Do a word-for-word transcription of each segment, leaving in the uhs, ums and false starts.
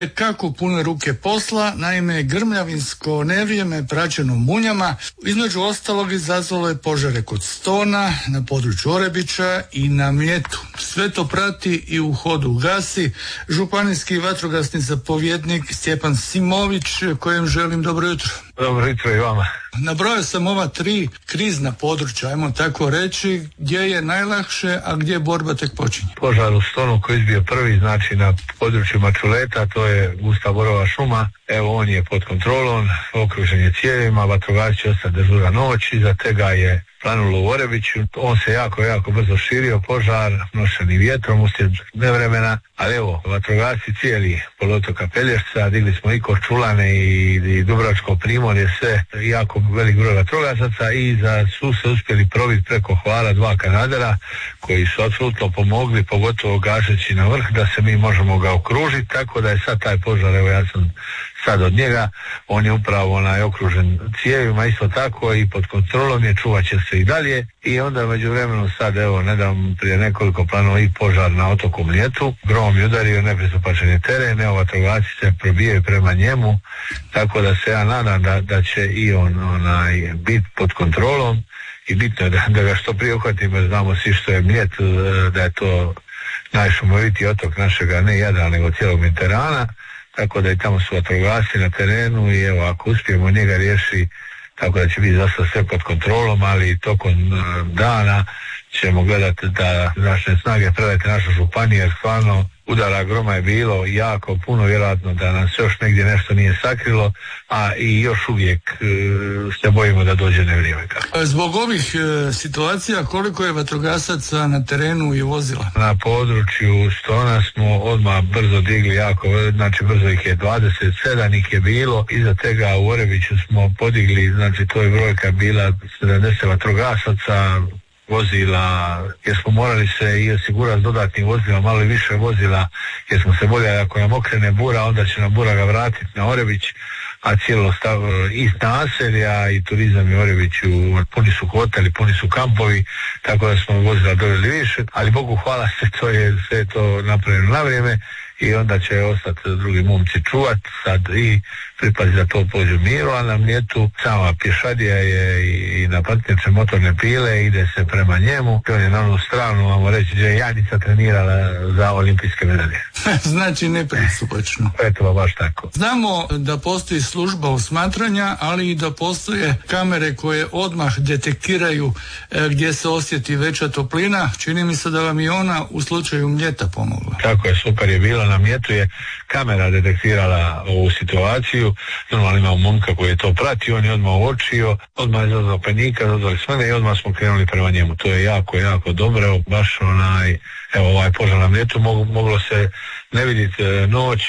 Kako pune ruke posla, naime grmljavinsko nevrijeme praćeno munjama, između ostalog izazvalo je požare kod Stona, na području Orebića i na Mljetu. Sve to prati i u hodu gasi županijski vatrogasni zapovjednik Stjepan Simović, kojem želim dobro jutro. Dobro jutro i vama. Nabrojao sam ova tri krizna područja, ajmo tako reći, gdje je najlakše, a gdje borba tek počinje. Požar u Stonu koji je izbio prvi, znači na području Mačuleta, to je gusta borova šuma. Evo, on je pod kontrolom, okružen je cijevima, vatrogasci ostali dežura noć, iza tega je planulo u Orebiću. On se jako, jako brzo širio, požar, nošeni vjetrom uslijed nevremena, ali evo, vatrogasci cijeli poluotoka Pelješca, digli smo i Korčulane i, i Dubrovačko primorje, sve jako velik broj vatrogasaca i za su se uspjeli probiti preko Hvara dva kanadera koji su apsolutno pomogli, pogotovo gašeći na vrh, da se mi možemo ga okružiti, tako da je sad taj požar, evo ja sam sad od njega, on je upravo onaj okružen cijevima, isto tako i pod kontrolom je, čuvat će se i dalje. I onda među vremenu sad, evo, nedam prije nekoliko planova i požar na otoku Mljetu, grom je udario, nepristupačan je teren, evo, vatrogasci se probijaju prema njemu, tako da se ja nadam da, da će i on onaj biti pod kontrolom i bitno je da, da ga što prije uhvatimo, jer znamo svi što je Mljet, da je to najšumovitiji otok našega, ne Jadrana, nego cijelog Mediterana. Tako da i tamo su vatrogasci na terenu i evo, ako uspijemo njega riješi, tako da će biti zaista sve pod kontrolom, ali tokom dana ćemo gledati da naše snage predajte našu županiju, jer stvarno udara groma je bilo jako puno, vjerojatno da nam se još negdje nešto nije sakrilo, a i još uvijek e, se bojimo da dođe nevrijeme. Zbog ovih e, situacija, koliko je vatrogasaca na terenu i vozila? Na području Stona smo odmah brzo digli jako, znači brzo ih je dvadeset sedam ih je bilo, iza tega u Orebiću smo podigli, znači to je brojka bila sedamdeset vatrogasaca, vozila, jer smo morali se i osigurati dodatnim vozilima, malo više vozila, jer smo se boljeli ako nam okrene bura, onda će nam bura ga vratiti na Orebić, a cijelo stav i naselja i turizam i Orebiću, puni su hoteli, puni su kampovi, tako da smo vozila doveli više, ali Bogu hvala se, to je sve to napravljeno na vrijeme i onda će ostati drugi momci čuvat sad i pripazi da to pođe miru, a na Mljetu sama pješadija je i, i na patnjače motorne pile, ide se prema njemu, on je na onu stranu, vamo reći, gdje je Janica trenirala za olimpijske medalje. Znači nepristupačno. Eto, baš tako. Znamo da postoji služba osmatranja, ali i da postoje kamere koje odmah detektiraju e, gdje se osjeti veća toplina. Čini mi se da vam i ona u slučaju Mljeta pomogla. Tako je, super je bilo. Na Mljetu je kamera detektirala ovu situaciju. Normalno imamo momka koji je to pratio, on je odmah uočio, odmah je zazvao panika, zazvali sve i odmah smo krenuli prema njemu. To je jako, jako dobro. Evo, baš onaj, evo ovaj požar na Mljetu moglo, moglo se ne vidjeti noć,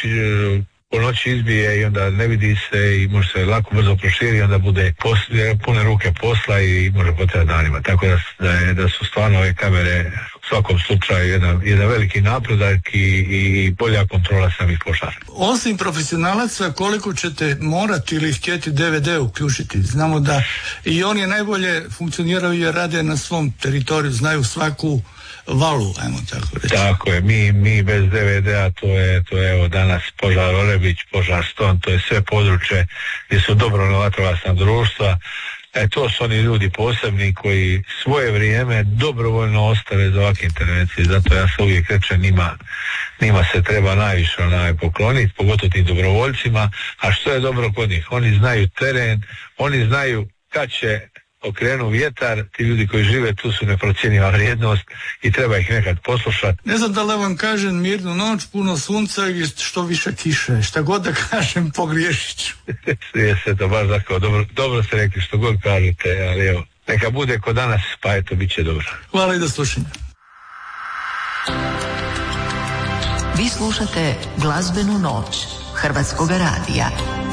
po noći izbije i onda ne vidi se i može se lako brzo proširi i onda bude posle, pune ruke posla i može potrebati danima. Tako da, da, je, da su stvarno ove kamere u svakom slučaju jedan, jedan veliki napredak i, i bolja kontrola samih požara. Osim profesionalaca, koliko ćete morati ili htjeti D V D uključiti? Znamo da i oni najbolje funkcioniraju jer rade na svom teritoriju, znaju svaku valu, ajmo tako reći. Tako je, mi, mi bez D V D-a, to je, to je evo danas požar Orebić, požar Ston, to je sve područje gdje su dobrovoljna vatrogasna društva. E, to su oni ljudi posebni koji svoje vrijeme dobrovoljno ostave za ovakve intervencije, zato ja se uvijek rečem, njima, njima se treba najviše onaj pokloniti, pogotovo tim dobrovoljcima, a što je dobro kod njih? Oni znaju teren, oni znaju kad će okrenu vjetar, ti ljudi koji žive tu su neprocjenjiva vrijednost i treba ih nekad poslušati. Ne znam da li vam kažem mirnu noć, puno sunca i što više kiše, šta god da kažem pogriješit ću. Je se to baš tako, dobro, dobro ste rekli što god kažete, ali evo, neka bude ko danas, pa eto, bit će dobro. Hvala i do slušanja. Vi slušate Glazbenu noć Hrvatskoga radija.